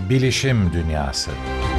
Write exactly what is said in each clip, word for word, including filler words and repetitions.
Bilişim Dünyası.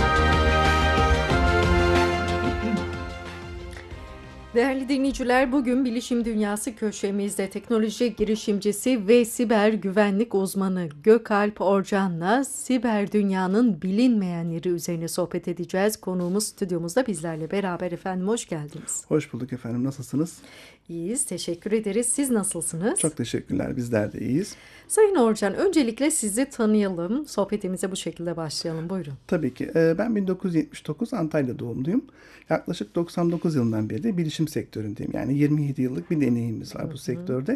Değerli dinleyiciler, bugün Bilişim Dünyası köşemizde teknoloji girişimcisi ve siber güvenlik uzmanı Gökalp Orcan'la siber dünyanın bilinmeyenleri üzerine sohbet edeceğiz. Konuğumuz stüdyomuzda bizlerle beraber efendim. Hoş geldiniz. Hoş bulduk efendim. Nasılsınız? İyiyiz, teşekkür ederiz. Siz nasılsınız? Çok teşekkürler. Bizler de iyiyiz. Sayın Orcan, öncelikle sizi tanıyalım. Sohbetimize bu şekilde başlayalım. Buyurun. Tabii ki. Ben bin dokuz yüz yetmiş dokuz Antalya doğumluyum. Yaklaşık doksan dokuz yılından beri de bilişim sektöründeyim. Yani yirmi yedi yıllık bir deneyimimiz var bu Hı-hı. sektörde.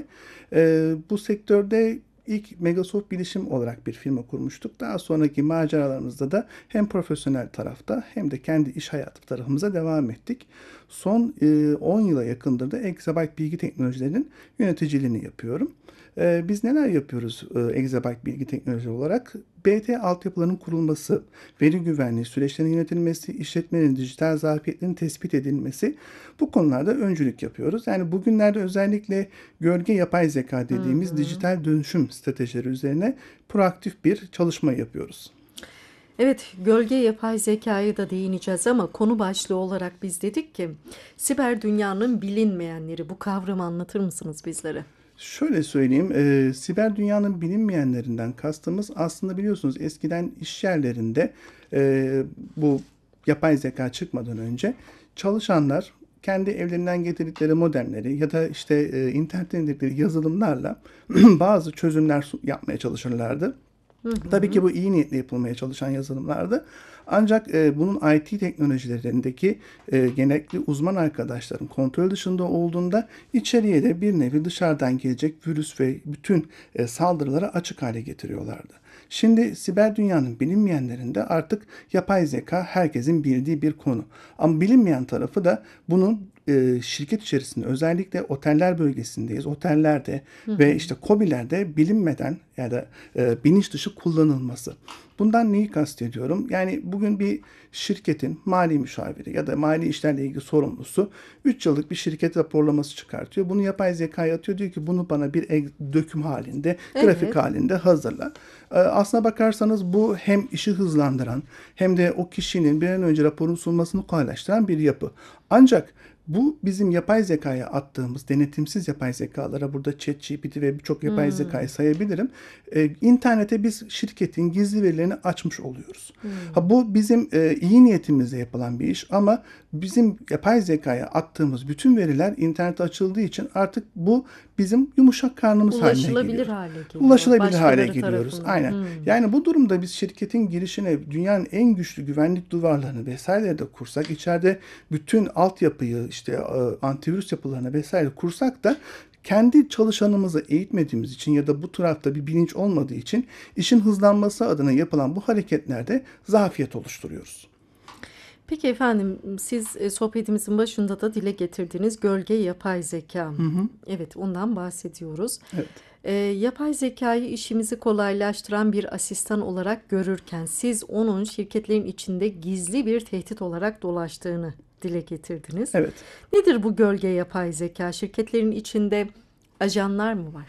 Bu sektörde ilk Megasoft Bilişim olarak bir firma kurmuştuk. Daha sonraki maceralarımızda da hem profesyonel tarafta hem de kendi iş hayatı tarafımıza devam ettik. Son on yıla yakındır da Exabyte Bilgi Teknolojilerinin yöneticiliğini yapıyorum. Biz neler yapıyoruz Exabyte Bilgi Teknoloji olarak? B T altyapılarının kurulması, veri güvenliği, süreçlerin yönetilmesi, işletmenin dijital zafiyetlerinin tespit edilmesi, bu konularda öncülük yapıyoruz. Yani bugünlerde özellikle gölge yapay zeka dediğimiz hı hı. dijital dönüşüm stratejileri üzerine proaktif bir çalışma yapıyoruz. Evet, gölge yapay zekayı da değineceğiz ama konu başlığı olarak biz dedik ki siber dünyanın bilinmeyenleri, bu kavramı anlatır mısınız bizlere? Şöyle söyleyeyim, e, siber dünyanın bilinmeyenlerinden kastımız aslında biliyorsunuz eskiden iş yerlerinde e, bu yapay zeka çıkmadan önce çalışanlar kendi evlerinden getirdikleri modemleri ya da işte e, internetten indirdikleri yazılımlarla bazı çözümler yapmaya çalışırlardı. Hı hı. Tabii ki bu iyi niyetle yapılmaya çalışan yazılımlardı. Ancak e, bunun I T teknolojilerindeki e, genellikle uzman arkadaşların kontrol dışında olduğunda içeriye de bir nevi dışarıdan gelecek virüs ve bütün e, saldırılara açık hale getiriyorlardı. Şimdi siber dünyanın bilinmeyenlerinde artık yapay zeka herkesin bildiği bir konu. Ama bilinmeyen tarafı da bunun e, şirket içerisinde özellikle oteller bölgesindeyiz. Otellerde hı hı. ve işte KOBİ'lerde bilinmeden ya da e, bilinç dışı kullanılması. Bundan neyi kastediyorum? Yani bugün bir şirketin mali müşaviri ya da mali işlerle ilgili sorumlusu üç yıllık bir şirket raporlaması çıkartıyor. Bunu yapay zekaya atıyor. Diyor ki bunu bana bir döküm halinde, evet. grafik halinde hazırla. Aslına bakarsanız bu hem işi hızlandıran hem de o kişinin bir an önce raporun sunmasını kolaylaştıran bir yapı. Ancak bu bizim yapay zekaya attığımız denetimsiz yapay zekalara, burada ChatGPT ve birçok yapay hmm. zekayı sayabilirim. Ee, internete biz şirketin gizli verilerini açmış oluyoruz. Hmm. Ha, bu bizim e, iyi niyetimizle yapılan bir iş ama bizim yapay zekaya attığımız bütün veriler internete açıldığı için artık bu bizim yumuşak karnımız haline geliyor. Ulaşılabilir hale geliyor. Ulaşılabilir hale geliyoruz. Tarafından. Aynen. Hmm. Yani bu durumda biz şirketin girişine dünyanın en güçlü güvenlik duvarlarını vesaire de kursak, içeride bütün altyapıyı işte antivirüs yapılarına vesaire kursak da kendi çalışanımızı eğitmediğimiz için ya da bu tarafta bir bilinç olmadığı için işin hızlanması adına yapılan bu hareketlerde zafiyet oluşturuyoruz. Peki efendim, siz sohbetimizin başında da dile getirdiğiniz gölge yapay zeka. Hı hı. Evet, ondan bahsediyoruz. Evet. E, yapay zekayı işimizi kolaylaştıran bir asistan olarak görürken siz onun şirketlerin içinde gizli bir tehdit olarak dolaştığını dile getirdiniz. Evet. Nedir bu gölge yapay zeka? Şirketlerin içinde ajanlar mı var?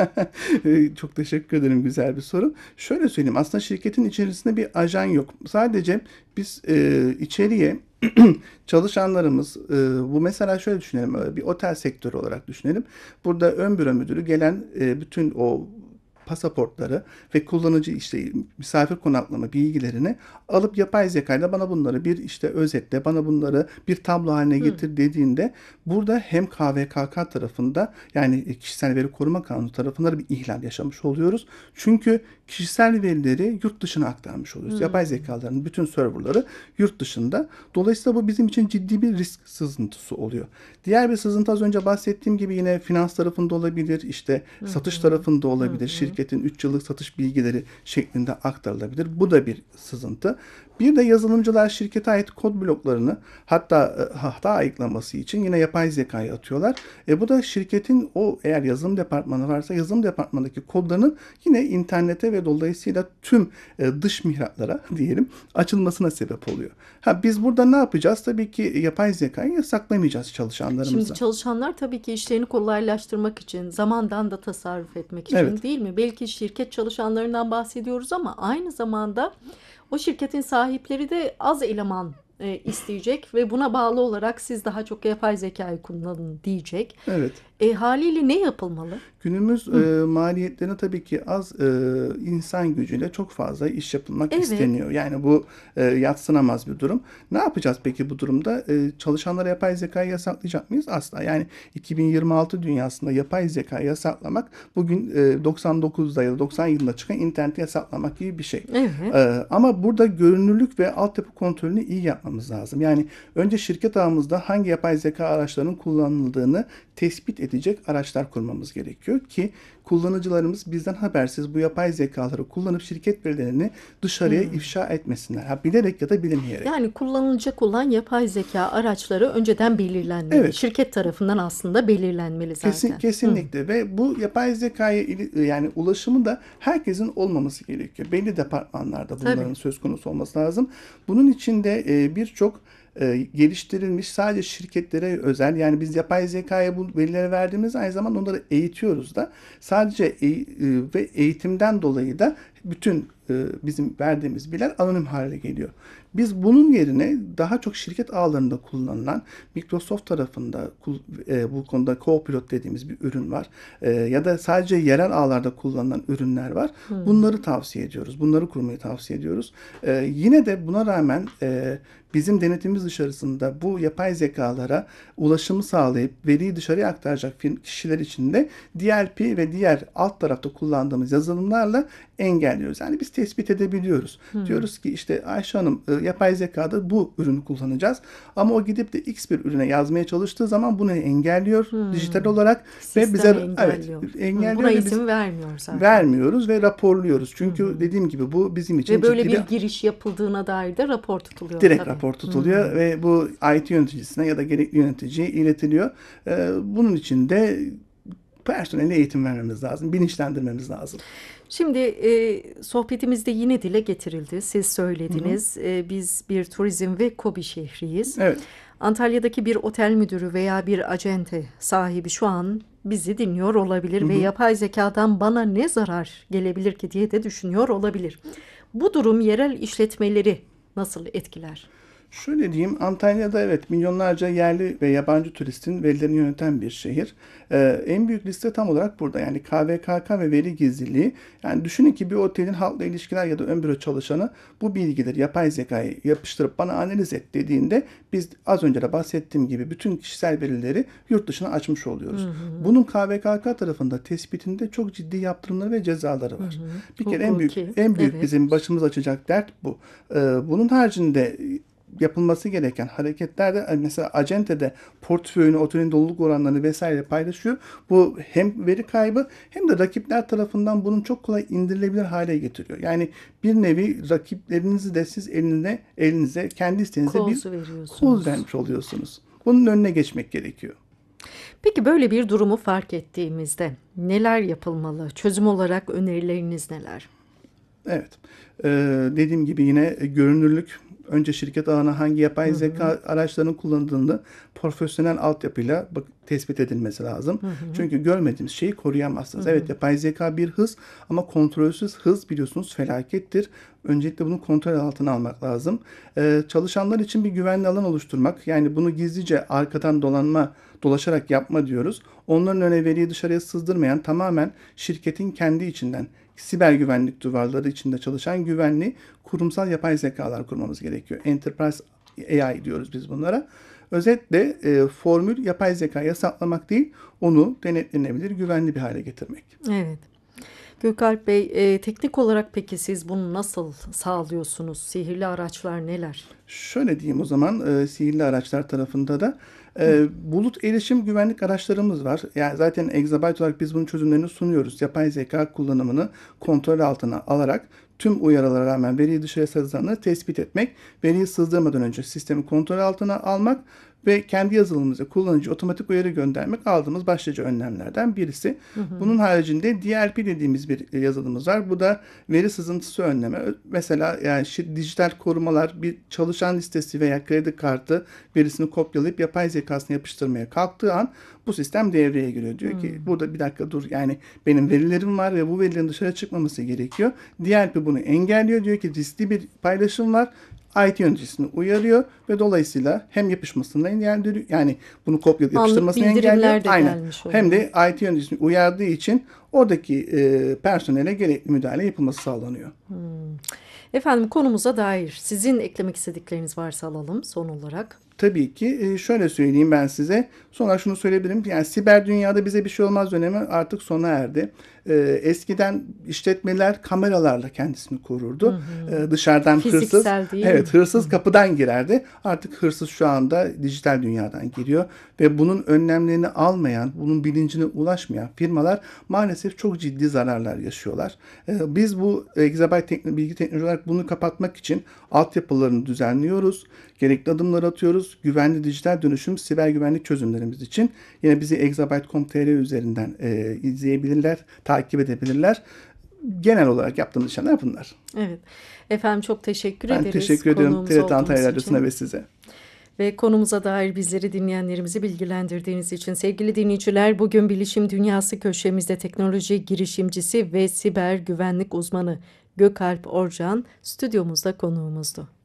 Çok teşekkür ederim. Güzel bir soru. Şöyle söyleyeyim. Aslında şirketin içerisinde bir ajan yok. Sadece biz e, içeriye çalışanlarımız e, bu mesela şöyle düşünelim. Bir otel sektörü olarak düşünelim. Burada ön büro müdürü gelen e, bütün o pasaportları ve kullanıcı işte misafir konaklama bilgilerini alıp yapay zekayla bana bunları bir işte özetle, bana bunları bir tablo haline getir Hı. dediğinde burada hem K V K K tarafında yani Kişisel Veri Koruma Kanunu tarafında bir ihlal yaşamış oluyoruz. Çünkü kişisel verileri yurt dışına aktarmış oluyoruz. Hı. Yapay zekaların bütün serverları yurt dışında. Dolayısıyla bu bizim için ciddi bir risk sızıntısı oluyor. Diğer bir sızıntı az önce bahsettiğim gibi yine finans tarafında olabilir, işte Hı. satış tarafında olabilir. Hı. Şirketin üç yıllık satış bilgileri şeklinde aktarılabilir. Bu da bir sızıntı. Bir de yazılımcılar şirkete ait kod bloklarını hatta hata ayıklaması için yine yapay zekayı atıyorlar. E bu da şirketin o eğer yazılım departmanı varsa yazılım departmanındaki kodlarının yine internete ve dolayısıyla tüm e, dış mihraklara diyelim açılmasına sebep oluyor. Ha biz burada ne yapacağız? Tabii ki yapay zekayı yasaklamayacağız çalışanlarımıza. Şimdi çalışanlar tabii ki işlerini kolaylaştırmak için, zamandan da tasarruf etmek için Evet. değil mi? belki şirket çalışanlarından bahsediyoruz ama aynı zamanda o şirketin sahipleri de az eleman e, isteyecek ve buna bağlı olarak siz daha çok yapay zekayı kullanın diyecek. Evet. E, haliyle ne yapılmalı? Günümüz e, maliyetlerine tabii ki az e, insan gücüyle çok fazla iş yapılmak Evet. isteniyor. Yani bu e, yadsınamaz bir durum. Ne yapacağız peki bu durumda? E, çalışanlara yapay zekayı yasaklayacak mıyız? Asla. Yani iki bin yirmi altı dünyasında yapay zekayı yasaklamak bugün e, doksan dokuzda ya da doksan yılında çıkan interneti yasaklamak gibi bir şey. Evet. E, ama burada görünürlük ve altyapı kontrolünü iyi yapmamız lazım. Yani önce şirket ağımızda hangi yapay zeka araçlarının kullanıldığını tespit edecek araçlar kurmamız gerekiyor ki kullanıcılarımız bizden habersiz bu yapay zekaları kullanıp şirket verilerini dışarıya ifşa etmesinler. Ha, bilerek ya da bilinmeyerek. Yani kullanılacak olan yapay zeka araçları önceden belirlenmeli. Evet. Şirket tarafından aslında belirlenmeli zaten. Kesin, kesinlikle ve bu yapay zekaya ili- yani ulaşımı da herkesin olmaması gerekiyor. Belli departmanlarda bunların Tabii. söz konusu olması lazım. Bunun için de e, birçok e, geliştirilmiş sadece şirketlere özel, yani biz yapay zekaya bu verileri verdiğimiz aynı zamanda onları eğitiyoruz da sadece eğ- e, ve eğitimden dolayı da bütün e, bizim verdiğimiz bilgiler anonim hale geliyor. Biz bunun yerine daha çok şirket ağlarında kullanılan Microsoft tarafında kul- e, bu konuda Copilot dediğimiz bir ürün var. E, ya da sadece yerel ağlarda kullanılan ürünler var. Bunları tavsiye ediyoruz. Bunları kurmayı tavsiye ediyoruz. E, yine de buna rağmen e, bizim denetimimiz dışarısında bu yapay zekalara ulaşımı sağlayıp veriyi dışarıya aktaracak fin- kişiler için de D L P ve diğer alt tarafta kullandığımız yazılımlarla engelliyoruz. Yani biz tespit edebiliyoruz. Diyoruz ki işte Ayşe Hanım e, yapay zekada bu ürünü kullanacağız. Ama o gidip de X bir ürüne yazmaya çalıştığı zaman bunu engelliyor dijital olarak ve Sistem bize evet engelliyor. Hı, engelliyor Buna ve biz izin vermiyor zaten. vermiyoruz ve raporluyoruz. Çünkü dediğim gibi bu bizim için Ve böyle ciddi bir bir giriş yapıldığına dair de rapor tutuluyor direkt tabii. rapor tutuluyor ve bu I T yöneticisine ya da gerekli yöneticiye iletiliyor. Ee, bunun için de personele eğitim vermemiz lazım, bilinçlendirmemiz lazım. Şimdi e, sohbetimizde yine dile getirildi. Siz söylediniz. E, biz bir turizm ve KOBİ şehriyiz. Evet. Antalya'daki bir otel müdürü veya bir acente sahibi şu an bizi dinliyor olabilir ve yapay zekadan bana ne zarar gelebilir ki diye de düşünüyor olabilir. Bu durum yerel işletmeleri nasıl etkiler? Şöyle diyeyim, Antalya'da evet milyonlarca yerli ve yabancı turistin verilerini yöneten bir şehir. Ee, en büyük liste tam olarak burada. Yani K V K K ve veri gizliliği. Yani düşünün ki bir otelin halkla ilişkiler ya da ön büro çalışanı bu bilgileri yapay zekayı yapıştırıp bana analiz et dediğinde biz az önce de bahsettiğim gibi bütün kişisel verileri yurt dışına açmış oluyoruz. Hı hı. Bunun K V K K tarafında tespitinde çok ciddi yaptırımları ve cezaları var. Hı hı. Bir kere en büyük en büyük evet. bizim başımız açacak dert bu. Ee, bunun haricinde yapılması gereken hareketlerde mesela acentede portföyünü, otelin doluluk oranlarını vesaire paylaşıyor. Bu hem veri kaybı hem de rakipler tarafından bunun çok kolay indirilebilir hale getiriyor. Yani bir nevi rakiplerinizi de siz eline, elinize kendi isteğinize bir koz vermiş oluyorsunuz. Bunun önüne geçmek gerekiyor. Peki böyle bir durumu fark ettiğimizde neler yapılmalı? Çözüm olarak önerileriniz neler? Evet. Ee, dediğim gibi yine görünürlük. Önce şirket ağına hangi yapay hı hı. zeka araçlarının kullanıldığını profesyonel altyapıyla bak, tespit edilmesi lazım. Hı hı. Çünkü görmediğimiz şeyi koruyamazsınız. Hı hı. Evet, yapay zeka bir hız ama kontrolsüz hız biliyorsunuz felakettir. Öncelikle bunu kontrol altına almak lazım. Ee, çalışanlar için bir güvenli alan oluşturmak. Yani bunu gizlice arkadan dolanma, dolaşarak yapma diyoruz. Onların öne veriyi dışarıya sızdırmayan tamamen şirketin kendi içinden siber güvenlik duvarları içinde çalışan güvenli kurumsal yapay zekalar kurmamız gerekiyor. Enterprise A I diyoruz biz bunlara. Özetle e, formül yapay zekayı yasaklamak değil, onu denetlenebilir, güvenli bir hale getirmek. Evet. Gökalp Bey, e, teknik olarak peki siz bunu nasıl sağlıyorsunuz? Sihirli araçlar neler? Şöyle diyeyim o zaman, e, sihirli araçlar tarafında da e, bulut erişim güvenlik araçlarımız var. Yani zaten Exabyte olarak biz bunun çözümlerini sunuyoruz. Yapay zeka kullanımını kontrol altına alarak tüm uyarılara rağmen veriyi dışarıya sızdırdığını tespit etmek, veriyi sızdırmadan önce sistemi kontrol altına almak ve kendi yazılımımıza kullanıcı otomatik uyarı göndermek aldığımız başlıca önlemlerden birisi. Hı hı. Bunun haricinde D L P dediğimiz bir yazılımımız var. Bu da veri sızıntısı önleme. Mesela yani dijital korumalar bir çalışan listesi veya kredi kartı verisini kopyalayıp yapay zekasına yapıştırmaya kalktığı an bu sistem devreye giriyor. Diyor hmm. ki burada bir dakika dur, yani benim verilerim var ve bu verilerin dışarı çıkmaması gerekiyor. D L P bunu engelliyor. Diyor ki riskli bir paylaşım var. I T yöneticisini uyarıyor ve dolayısıyla hem yapışmasını engelliyor, yani bunu kopyalayıp yapıştırmasını engelliyor. Aynen. Hem de I T yöneticisini uyardığı için oradaki e, personele gerekli müdahale yapılması sağlanıyor. Hmm. Efendim, konumuza dair sizin eklemek istedikleriniz varsa alalım son olarak. Tabii ki şöyle söyleyeyim ben size. Sonra şunu söyleyebilirim. Yani siber dünyada bize bir şey olmaz dönemi artık sona erdi. Ee, eskiden işletmeler kameralarla kendisini korurdu. Hı hı. Ee, dışarıdan Fiziksel hırsız, değil evet hırsız hı. kapıdan girerdi. Artık hırsız şu anda dijital dünyadan giriyor ve bunun önlemlerini almayan, bunun bilincine ulaşmayan firmalar maalesef çok ciddi zararlar yaşıyorlar. Ee, biz bu Exabyte tekno, bilgi teknoloji olarak bunu kapatmak için altyapılarını düzenliyoruz. Gerekli adımlar atıyoruz. Güvenli dijital dönüşüm, siber güvenlik çözümlerimiz için yine bizi exabyte nokta com nokta tr üzerinden e, izleyebilirler, takip edebilirler. Genel olarak yaptığımız işlemler bunlar. Evet. Efendim, çok teşekkür ben ederiz. Ben teşekkür ederim T R T Antalya Radyosu'na ve size. Ve konumuza dair bizleri, dinleyenlerimizi bilgilendirdiğiniz için sevgili dinleyiciler, bugün Bilişim Dünyası köşemizde teknoloji girişimcisi ve siber güvenlik uzmanı Gökalp Orcan stüdyomuzda konuğumuzdu.